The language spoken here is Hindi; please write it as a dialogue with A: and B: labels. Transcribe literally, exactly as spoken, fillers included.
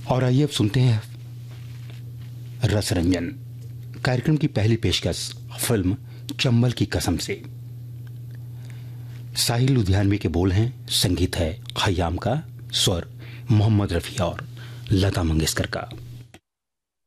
A: और आइए अब सुनते हैं रस रंजन, कार्यक्रम की पहली पेशकश फिल्म चंबल की कसम से। साहिल लुधियानवी के बोल हैं, संगीत है खयाम का, स्वर मोहम्मद रफी और लता मंगेशकर का।